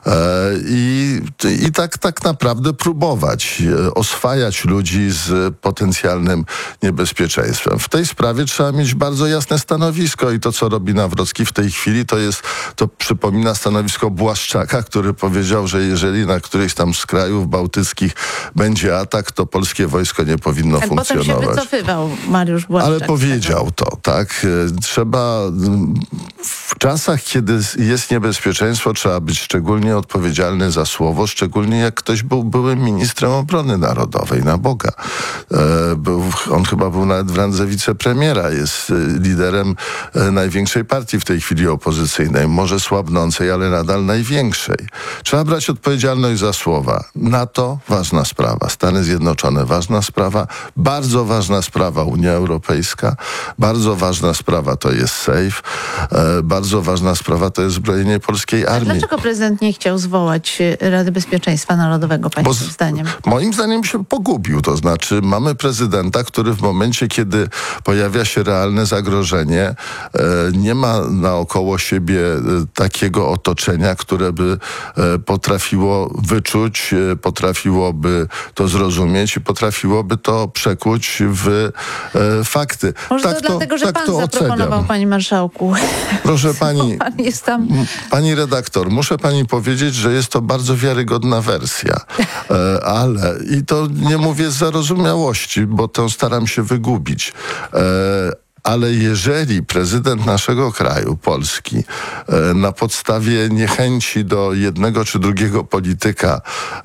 i tak naprawdę próbować oswajać ludzi z potencjalnym niebezpieczeństwem. W tej sprawie trzeba mieć bardzo jasne stanowisko i to, co robi Nawrocki w tej chwili, to przypomina stanowisko Błaszczaka, który powiedział, że jeżeli na któryś tam z krajów bałtyckich będzie atak, to polskie wojsko nie powinno funkcjonować. Potem się wycofywał Mariusz Błaszczak. Ale powiedział to, tak? Trzeba w czasach, kiedy jest niebezpieczeństwo, trzeba być szczególnie odpowiedzialny za słowo, szczególnie jak ktoś był byłym ministrem obrony narodowej, na Boga. On chyba był nawet w randze wicepremiera, jest liderem największej partii w tej chwili opozycyjnej, może słabnącej, ale nadal największej. Trzeba brać odpowiedzialność za słowa. NATO, ważna sprawa. Stany Zjednoczone, ważna sprawa. Bardzo ważna sprawa Unia Europejska. Bardzo ważna sprawa to jest SAFE. Bardzo ważna sprawa to jest zbrojenie polskiej armii. A dlaczego prezydent nie chciał zwołać Rady Bezpieczeństwa Narodowego, Państwa zdaniem? Moim zdaniem się pogubił. To znaczy mamy prezydenta, który w momencie, kiedy pojawia się realne zagrożenie, nie ma naokoło siebie takiego otoczenia, które by potrafiło wyczuć, potrafiłoby to zrozumieć i potrafiłoby to przekuć w fakty. Może to dlatego, że pan zaproponował, panie marszałku. Proszę pani, pan jest tam... pani redaktor, muszę pani powiedzieć, że jest to bardzo wiarygodna wersja, ale i to nie mówię z zarozumiałości, bo to staram się wygubić. Ale jeżeli prezydent naszego kraju, Polski, na podstawie niechęci do jednego czy drugiego polityka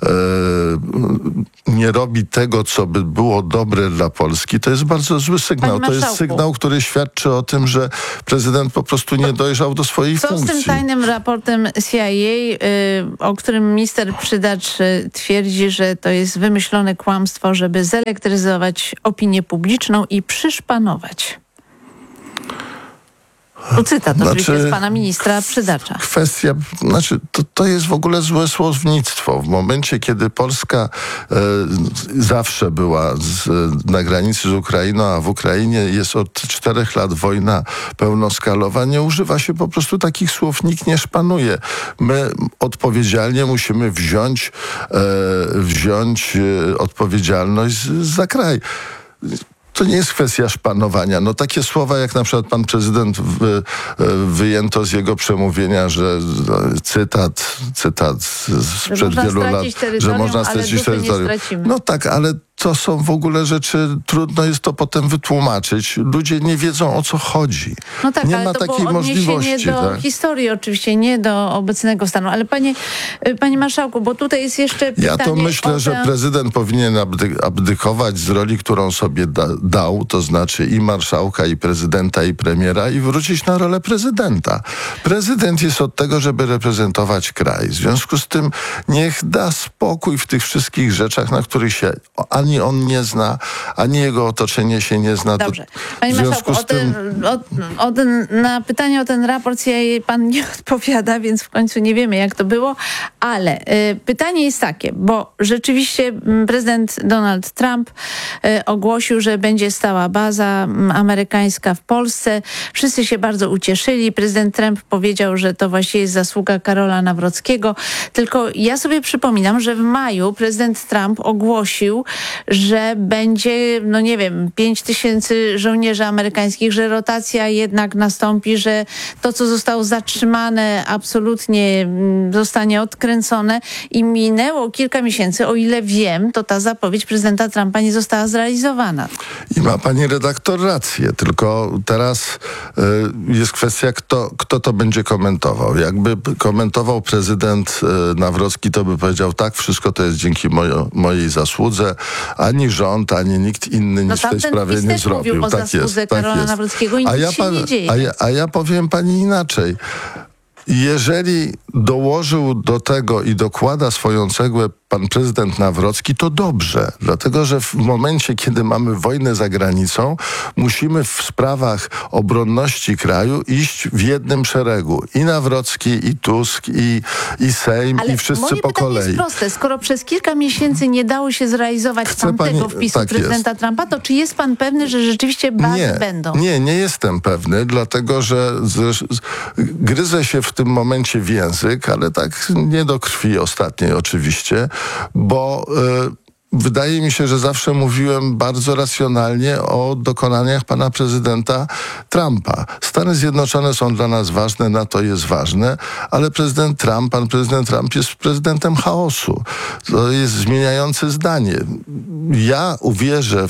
nie robi tego, co by było dobre dla Polski, to jest bardzo zły sygnał. To jest sygnał, który świadczy o tym, że prezydent po prostu nie dojrzał do swojej funkcji. Co z tym tajnym raportem CIA, o którym minister Przydacz twierdzi, że to jest wymyślone kłamstwo, żeby zelektryzować opinię publiczną i przyszpanować? To cytat oczywiście z pana ministra Przydacza. Kwestia, to jest w ogóle złe słownictwo. W momencie, kiedy Polska zawsze była na granicy z Ukrainą, a w Ukrainie jest od 4 lat wojna pełnoskalowa, nie używa się po prostu takich słów, nikt nie szpanuje. My odpowiedzialnie musimy wziąć odpowiedzialność za kraj. To nie jest kwestia szpanowania. No takie słowa, jak na przykład pan prezydent wyjęto z jego przemówienia, że cytat sprzed wielu lat, że można stracić terytorium. No tak, ale to są w ogóle rzeczy, trudno jest to potem wytłumaczyć. Ludzie nie wiedzą, o co chodzi. No tak, nie ale ma to takiej było możliwości. Do historii oczywiście, nie do obecnego stanu. Ale panie marszałku, bo tutaj jest jeszcze pytanie... Ja to myślę, że prezydent powinien abdykować z roli, którą sobie dał, to znaczy i marszałka, i prezydenta, i premiera, i wrócić na rolę prezydenta. Prezydent jest od tego, żeby reprezentować kraj. W związku z tym niech da spokój w tych wszystkich rzeczach, na których się ani on nie zna, ani jego otoczenie się nie zna. Dobrze. Panie marszałku, na pytanie o ten raport pan nie odpowiada, więc w końcu nie wiemy, jak to było, ale pytanie jest takie, bo rzeczywiście prezydent Donald Trump ogłosił, że będzie stała baza amerykańska w Polsce. Wszyscy się bardzo ucieszyli. Prezydent Trump powiedział, że to właściwie jest zasługa Karola Nawrockiego. Tylko ja sobie przypominam, że w maju prezydent Trump ogłosił, że będzie, 5,000 żołnierzy amerykańskich, że rotacja jednak nastąpi, że to, co zostało zatrzymane, absolutnie zostanie odkręcone i minęło kilka miesięcy. O ile wiem, to ta zapowiedź prezydenta Trumpa nie została zrealizowana. I ma pani redaktor rację, tylko teraz jest kwestia, kto to będzie komentował. Jakby komentował prezydent Nawrocki, to by powiedział, tak, wszystko to jest dzięki mojej zasłudze, ani rząd, ani nikt inny nic w tej sprawie nie zrobił. O zasłudze Karola Nawrockiego i nic się nie dzieje. A ja powiem pani inaczej. Jeżeli dołożył do tego i dokłada swoją cegłę pan prezydent Nawrocki, to dobrze, dlatego że w momencie, kiedy mamy wojnę za granicą, musimy w sprawach obronności kraju iść w jednym szeregu. I Nawrocki, i Tusk, i Sejm, i wszyscy po kolei. Ale moje pytanie jest proste. Skoro przez kilka miesięcy nie dało się zrealizować tamtego wpisu prezydenta Trumpa, to czy jest pan pewny, że rzeczywiście bazy będą? Nie jestem pewny, dlatego że gryzę się w tym momencie w język, ale tak nie do krwi ostatniej oczywiście, bo wydaje mi się, że zawsze mówiłem bardzo racjonalnie o dokonaniach pana prezydenta Trumpa. Stany Zjednoczone są dla nas ważne, NATO jest ważne, ale pan prezydent Trump jest prezydentem chaosu. To jest zmieniające zdanie. Ja uwierzę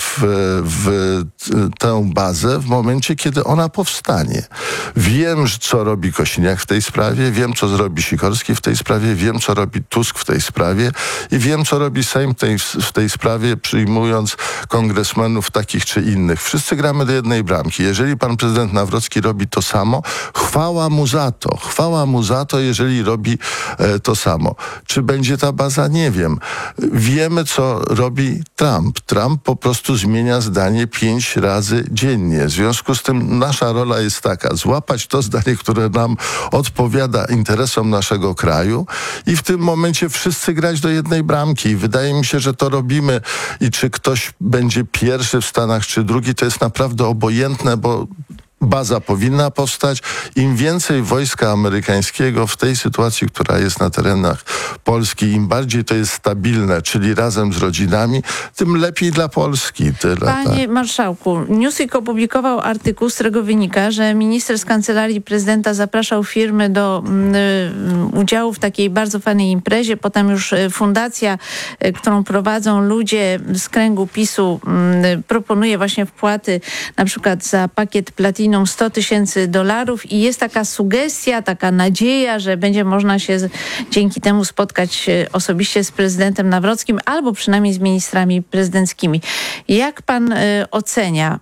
w tę bazę w momencie, kiedy ona powstanie. Wiem, co robi Kosiniak w tej sprawie, wiem, co zrobi Sikorski w tej sprawie, wiem, co robi Tusk w tej sprawie i wiem, co robi Sejm w tej sprawie, przyjmując kongresmenów takich czy innych. Wszyscy gramy do jednej bramki. Jeżeli pan prezydent Nawrocki robi to samo, chwała mu za to. Chwała mu za to, jeżeli robi to samo. Czy będzie ta baza? Nie wiem. Wiemy, co robi Trump. Trump po prostu zmienia zdanie 5 razy dziennie. W związku z tym nasza rola jest taka, złapać to zdanie, które nam odpowiada interesom naszego kraju i w tym momencie wszyscy grać do jednej bramki. I wydaje mi się, że to robimy i czy ktoś będzie pierwszy w Stanach, czy drugi, to jest naprawdę obojętne, bo baza powinna powstać. Im więcej wojska amerykańskiego w tej sytuacji, która jest na terenach Polski, im bardziej to jest stabilne, czyli razem z rodzinami, tym lepiej dla Polski. Tyle, Panie marszałku, Newsweek opublikował artykuł, z którego wynika, że minister z kancelarii prezydenta zapraszał firmy do udziału w takiej bardzo fajnej imprezie. Potem już fundacja, którą prowadzą ludzie z kręgu PiS-u, proponuje właśnie wpłaty na przykład za pakiet Platinum $100,000 i jest taka sugestia, taka nadzieja, że będzie można się dzięki temu spotkać osobiście z prezydentem Nawrockim albo przynajmniej z ministrami prezydenckimi. Jak pan ocenia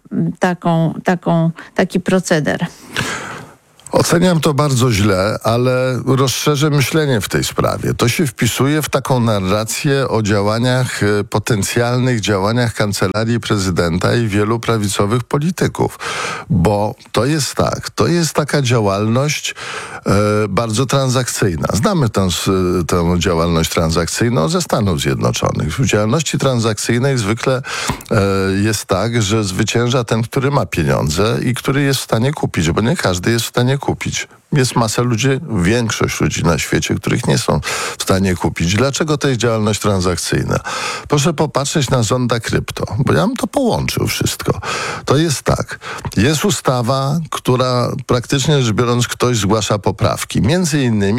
taki proceder? Oceniam to bardzo źle, ale rozszerzę myślenie w tej sprawie. To się wpisuje w taką narrację o działaniach, potencjalnych działaniach Kancelarii Prezydenta i wielu prawicowych polityków. Bo to jest tak, to jest taka działalność bardzo transakcyjna. Znamy tę działalność transakcyjną ze Stanów Zjednoczonych. W działalności transakcyjnej zwykle jest tak, że zwycięża ten, który ma pieniądze i który jest w stanie kupić, bo nie każdy jest w stanie kupić. Jest masa ludzi, większość ludzi na świecie, których nie są w stanie kupić. Dlaczego to jest działalność transakcyjna? Proszę popatrzeć na zonda krypto, bo ja bym to połączył wszystko. To jest tak. Jest ustawa, która praktycznie rzecz biorąc ktoś zgłasza poprawki. Między innymi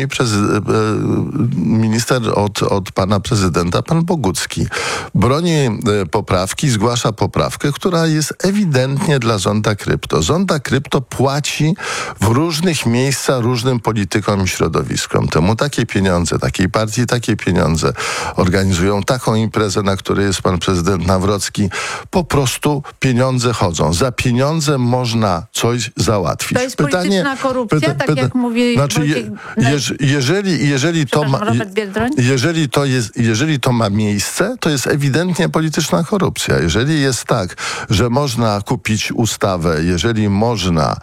minister od pana prezydenta, pan Bogucki, broni poprawki, zgłasza poprawkę, która jest ewidentnie dla zonda krypto. Zonda krypto płaci w różnych miejscach różnym politykom i środowiskom. Temu takie pieniądze, takiej partii takie pieniądze organizują taką imprezę, na której jest pan prezydent Nawrocki. Po prostu pieniądze chodzą. Za pieniądze można coś załatwić. To jest polityczna korupcja, tak jak mówi jeżeli to ma miejsce, to jest ewidentnie polityczna korupcja. Jeżeli jest tak, że można kupić ustawę, jeżeli można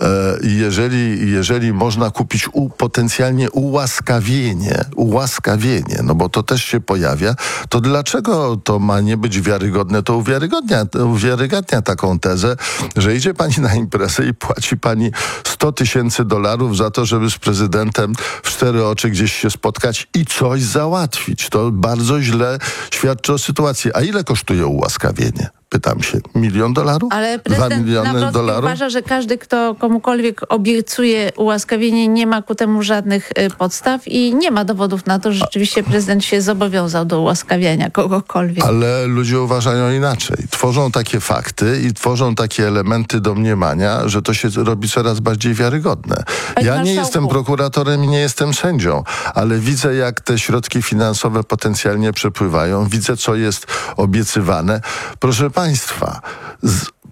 kupić potencjalnie ułaskawienie, no bo to też się pojawia, to dlaczego to ma nie być wiarygodne? To uwiarygadnia taką tezę, że idzie pani na imprezę i płaci pani $100,000 za to, żeby z prezydentem w 4 oczy gdzieś się spotkać i coś załatwić. To bardzo źle świadczy o sytuacji. A ile kosztuje ułaskawienie? Pytam się, $1 milion? Ale prezydent Nawrocki uważa, że każdy, kto komukolwiek obiecuje ułaskawienie, nie ma ku temu żadnych podstaw i nie ma dowodów na to, że rzeczywiście prezydent się zobowiązał do ułaskawiania kogokolwiek. Ale ludzie uważają inaczej. Tworzą takie fakty i tworzą takie elementy domniemania, że to się robi coraz bardziej wiarygodne. Ja nie jestem prokuratorem i nie jestem sędzią, ale widzę, jak te środki finansowe potencjalnie przepływają. Widzę, co jest obiecywane. Proszę państwa,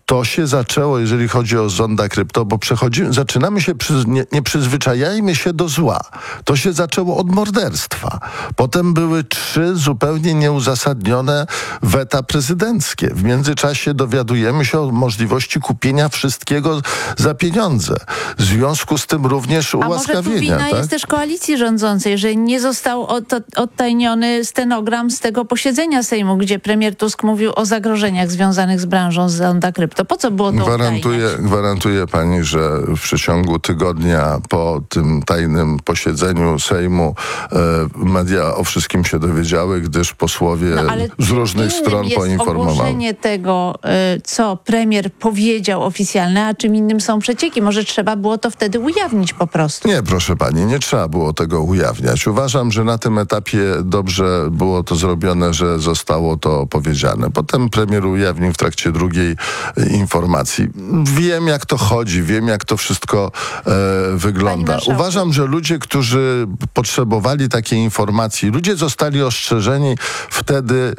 to się zaczęło, jeżeli chodzi o zonda krypto, bo zaczynamy się, nie przyzwyczajajmy się do zła. To się zaczęło od morderstwa. Potem były 3 zupełnie nieuzasadnione weta prezydenckie. W międzyczasie dowiadujemy się o możliwości kupienia wszystkiego za pieniądze. W związku z tym również ułaskawienia. A może tu wina jest też koalicji rządzącej, że nie został odtajniony stenogram z tego posiedzenia Sejmu, gdzie premier Tusk mówił o zagrożeniach związanych z branżą zonda krypto. Po co było to Gwarantuję pani, że w przeciągu tygodnia po tym tajnym posiedzeniu Sejmu media o wszystkim się dowiedziały, gdyż posłowie z różnych stron poinformowali. Ogłoszenie tego, co premier powiedział oficjalne, a czym innym są przecieki. Może trzeba było to wtedy ujawnić po prostu. Nie, proszę pani, nie trzeba było tego ujawniać. Uważam, że na tym etapie dobrze było to zrobione, że zostało to powiedziane. Potem premier ujawnił w trakcie drugiej informacji. Wiem, jak to chodzi, wiem, jak to wszystko wygląda. Uważam, że ludzie, którzy potrzebowali takiej informacji, ludzie zostali ostrzeżeni wtedy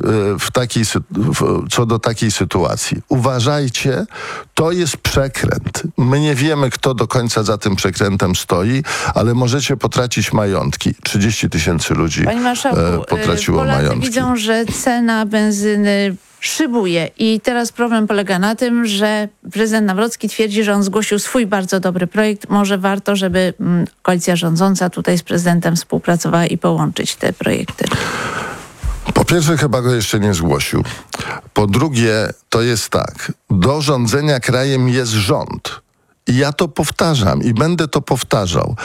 co do takiej sytuacji. Uważajcie, to jest przekręt. My nie wiemy, kto do końca za tym przekrętem stoi, ale możecie potracić majątki. 30 000 ludzi potraciło Polacy majątki. Widzą, że cena benzyny szybuje i teraz problem polega na tym, że prezydent Nawrocki twierdzi, że on zgłosił swój bardzo dobry projekt. Może warto, żeby koalicja rządząca tutaj z prezydentem współpracowała i połączyć te projekty. Po pierwsze, chyba go jeszcze nie zgłosił. Po drugie, to jest tak. Do rządzenia krajem jest rząd. I ja to powtarzam i będę to powtarzał.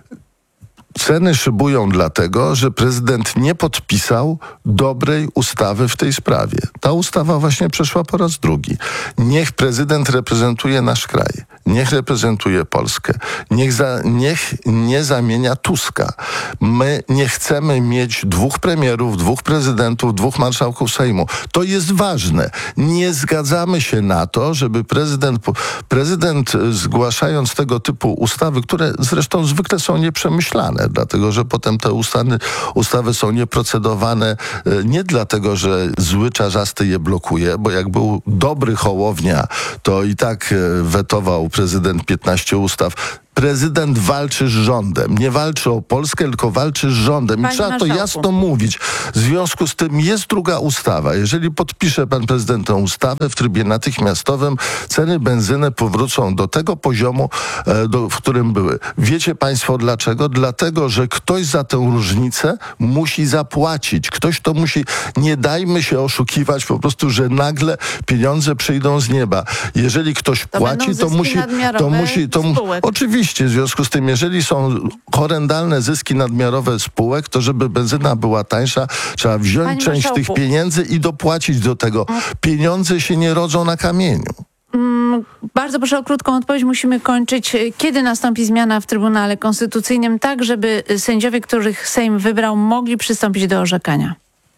Ceny szybują dlatego, że prezydent nie podpisał dobrej ustawy w tej sprawie. Ta ustawa właśnie przeszła po raz drugi. Niech prezydent reprezentuje nasz kraj. Niech reprezentuje Polskę. Niech nie zamienia Tuska. My nie chcemy mieć 2 premierów, 2 prezydentów, 2 marszałków Sejmu. To jest ważne. Nie zgadzamy się na to, żeby prezydent zgłaszając tego typu ustawy, które zresztą zwykle są nieprzemyślane, dlatego że potem te ustawy są nieprocedowane nie dlatego, że zły czarzasty je blokuje, bo jak był dobry Hołownia, to i tak wetował prezydent 15 ustaw. Prezydent walczy z rządem. Nie walczy o Polskę, tylko walczy z rządem. I trzeba to jasno mówić. W związku z tym jest druga ustawa. Jeżeli podpisze pan prezydent tę ustawę w trybie natychmiastowym, ceny benzyny powrócą do tego poziomu, w którym były. Wiecie państwo dlaczego? Dlatego, że ktoś za tę różnicę musi zapłacić. Ktoś to musi. Nie dajmy się oszukiwać po prostu, że nagle pieniądze przyjdą z nieba. Jeżeli ktoś płaci, to musi. Oczywiście. W związku z tym, jeżeli są horrendalne zyski nadmiarowe spółek, to żeby benzyna była tańsza, trzeba wziąć część tych pieniędzy i dopłacić do tego. Pieniądze się nie rodzą na kamieniu. Bardzo proszę o krótką odpowiedź. Musimy kończyć. Kiedy nastąpi zmiana w Trybunale Konstytucyjnym tak, żeby sędziowie, których Sejm wybrał, mogli przystąpić do orzekania?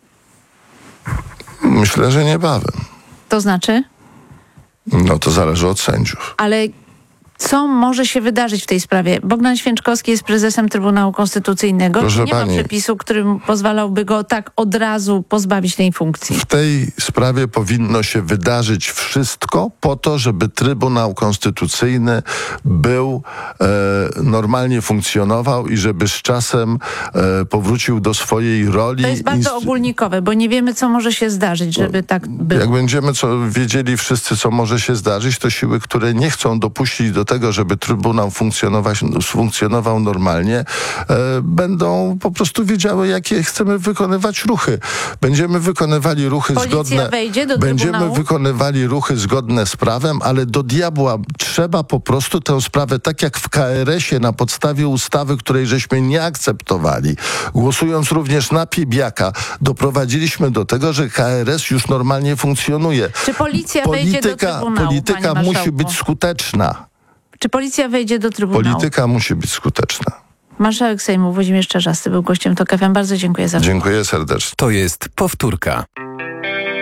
Myślę, że niebawem. To znaczy? No to zależy od sędziów. Ale co może się wydarzyć w tej sprawie? Bogdan Święczkowski jest prezesem Trybunału Konstytucyjnego. Proszę nie pani, ma przepisu, którym pozwalałby go tak od razu pozbawić tej funkcji. W tej sprawie powinno się wydarzyć wszystko po to, żeby Trybunał Konstytucyjny był normalnie funkcjonował i żeby z czasem powrócił do swojej roli. To jest bardzo ogólnikowe, bo nie wiemy, co może się zdarzyć, żeby tak było. Jak będziemy wiedzieli wszyscy, co może się zdarzyć, to siły, które nie chcą dopuścić do tego, żeby Trybunał funkcjonował normalnie, będą po prostu wiedziały, jakie chcemy wykonywać ruchy. Będziemy wykonywali ruchy zgodne. Będziemy wykonywali ruchy zgodne z prawem, ale do diabła trzeba po prostu tę sprawę, tak jak w KRS-ie na podstawie ustawy, której żeśmy nie akceptowali, głosując również na Piebiaka, doprowadziliśmy do tego, że KRS już normalnie funkcjonuje. Czy policja wejdzie do Trybunału? Polityka musi być skuteczna. Czy policja wejdzie do Trybunału? Polityka musi być skuteczna. Marszałek Sejmu Włodzimierz Czarzasty był gościem TOK FM. Bardzo dziękuję za to. Dziękuję serdecznie. To jest powtórka.